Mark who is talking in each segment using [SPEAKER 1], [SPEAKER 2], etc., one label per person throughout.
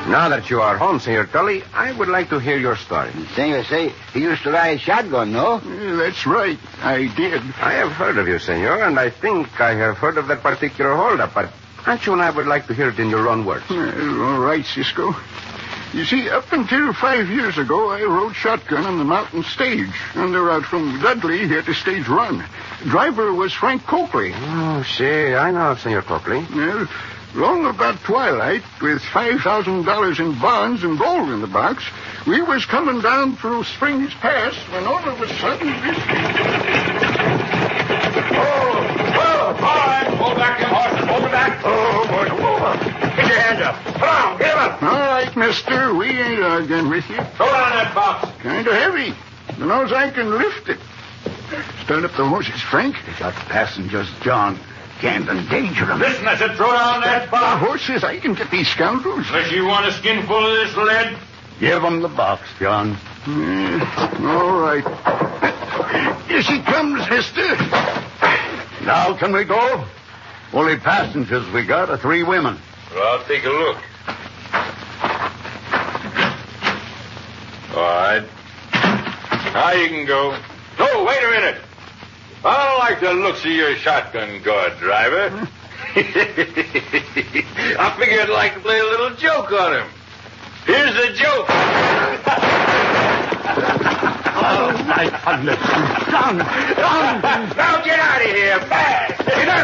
[SPEAKER 1] Now that you are home, Senor Tully, I would like to hear your story.
[SPEAKER 2] Senor say he used to ride shotgun, no?
[SPEAKER 3] That's right. I did.
[SPEAKER 1] I have heard of you, Senor, and I think I have heard of that particular holdup, but Pancho and I would like to hear it in your own words.
[SPEAKER 3] All right, Cisco. You see, up until 5 years ago, I rode shotgun on the mountain stage. On the route from Dudley here to Stage Run. Driver was Frank Coakley.
[SPEAKER 1] Oh, see, I know of Senor Coakley.
[SPEAKER 3] Well, long about twilight, with $5,000 in bonds and gold in the box, we was coming down through Springs Pass when all of a sudden this...
[SPEAKER 4] All right, hold back your horses. Hold back.
[SPEAKER 3] Oh, boy.
[SPEAKER 4] Get your hands up. Come on, get him up.
[SPEAKER 3] All right, mister. We ain't arguing with you.
[SPEAKER 4] Throw down that box.
[SPEAKER 3] Kind of heavy. The nose I can lift it. Start up the horses, Frank.
[SPEAKER 2] They got passengers, John. Can't endanger them.
[SPEAKER 4] Listen, I said throw down that
[SPEAKER 3] The
[SPEAKER 4] box.
[SPEAKER 3] horses, I can get these scoundrels.
[SPEAKER 4] Unless you want a skinful of this lead.
[SPEAKER 2] Give them the box, John.
[SPEAKER 3] All right. Here she comes, mister.
[SPEAKER 2] Now can we go? Only passengers we got are 3 women.
[SPEAKER 4] Well, I'll take a look. All right. Now you can go. No, wait a minute. I don't like the looks of your shotgun guard, driver. I figured I'd like to play a little joke on him. Here's the joke.
[SPEAKER 2] Oh, my goodness. John!
[SPEAKER 4] Now get out of here, fast.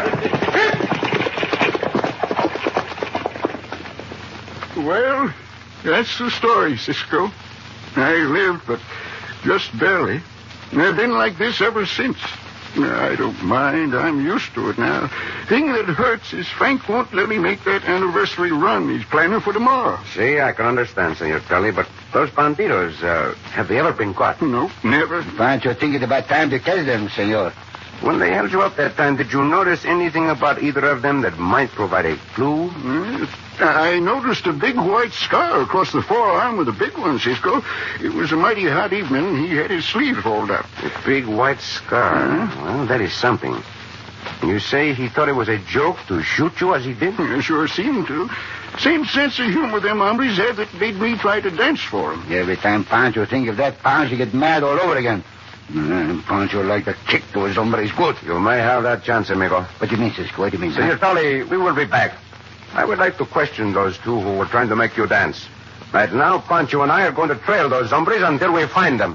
[SPEAKER 3] Well, that's the story, Cisco. I lived, but just barely. And I've been like this ever since. I don't mind. I'm used to it now. Thing that hurts is Frank won't let me make that anniversary run he's planning for tomorrow.
[SPEAKER 1] See, I can understand, Senor Tully, but those bandidos, have they ever been caught?
[SPEAKER 3] No, never.
[SPEAKER 2] Pancho think it's about time to tell them, senor.
[SPEAKER 1] When they held you up that time, did you notice anything about either of them that might provide a clue?
[SPEAKER 3] I noticed a big white scar across the forearm with a big one, Cisco. It was a mighty hot evening, and he had his sleeve rolled up.
[SPEAKER 1] A big white scar. Well, that is something. You say he thought it was a joke to shoot you as he did?
[SPEAKER 3] It sure seemed to. Same sense of humor them hombres have that made me try to dance for him.
[SPEAKER 2] Every time Pancho think of that, Pancho get mad all over again. Pancho like to kick those hombres good.
[SPEAKER 1] You may have that chance, amigo.
[SPEAKER 2] What do you mean, Cisco? What do you mean?
[SPEAKER 1] Senor Tully, we will be back. I would like to question those two who were trying to make you dance. Right now, Pancho and I are going to trail those hombres until we find them.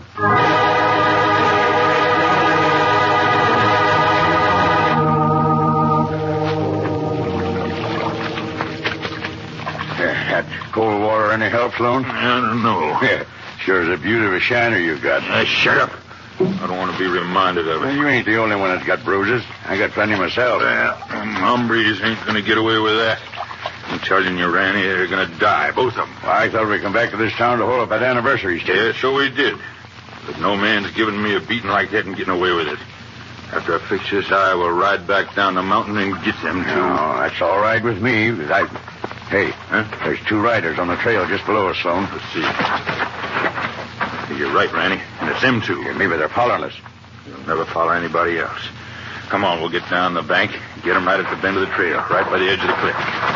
[SPEAKER 2] That cold water any help, Sloan?
[SPEAKER 4] I don't know.
[SPEAKER 2] Yeah, sure is a beauty of a shiner you got.
[SPEAKER 4] Shut up. I don't want to be reminded of it.
[SPEAKER 2] Well, you ain't the only one that's got bruises. I got plenty myself.
[SPEAKER 4] Well, them hombres ain't going to get away with that. I'm telling you, Randy, they're going to die, both of them.
[SPEAKER 2] Well, I thought we'd come back to this town to hold up that anniversary stage.
[SPEAKER 4] Yeah, so we did. But no man's giving me a beating like that and getting away with it. After I fix this eye, we'll ride back down the mountain and get them, too.
[SPEAKER 2] No, that's all right with me. Hey, there's 2 riders on the trail just below us, Sloan.
[SPEAKER 4] Let's see. You're right, Randy. And it's them 2.
[SPEAKER 2] Yeah, maybe they're following us.
[SPEAKER 4] They'll never follow anybody else. Come on, we'll get down the bank and get them right at the bend of the trail, right by the edge of the cliff.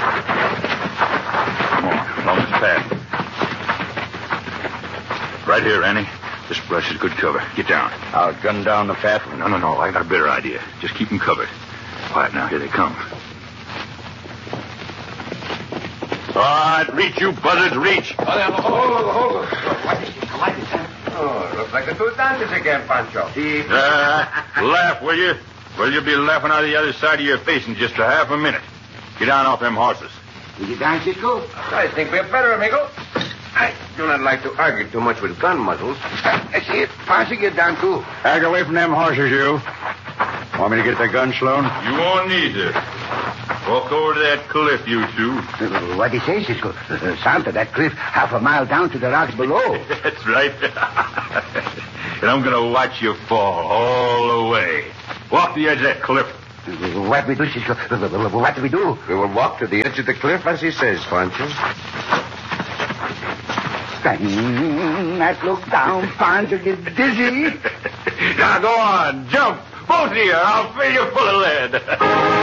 [SPEAKER 4] Come on, along this path. Right here, Randy. This brush is good cover. Get down.
[SPEAKER 2] I'll gun down the path.
[SPEAKER 4] No. I got a better idea. Just keep them covered. Quiet now. Here they come. All right, reach, you buzzards, reach.
[SPEAKER 1] Oh, looks like the two dances again, Pancho.
[SPEAKER 4] Laugh, will you? Well, you'll be laughing out of the other side of your face in just a half a minute. Get down off them horses.
[SPEAKER 2] Will you down, Cisco?
[SPEAKER 1] I think we're better, amigo. I do not like to argue too much with gun muzzles.
[SPEAKER 2] I see it. Pancho get down, too.
[SPEAKER 5] Back away from them horses, you. Want me to get the gun, Sloan?
[SPEAKER 4] You won't need to. Walk over to that cliff, you 2.
[SPEAKER 2] What do you say, Cisco? South of that cliff, half a mile down to the rocks below.
[SPEAKER 4] That's right. And I'm going to watch you fall all the way. Walk the edge of that cliff.
[SPEAKER 2] What we do, Cisco? What do we do?
[SPEAKER 1] We will walk to the edge of the cliff as he says, Pancho.
[SPEAKER 2] That look down, Pancho get dizzy.
[SPEAKER 4] Now go on, jump. Both of you. I'll fill you full of lead.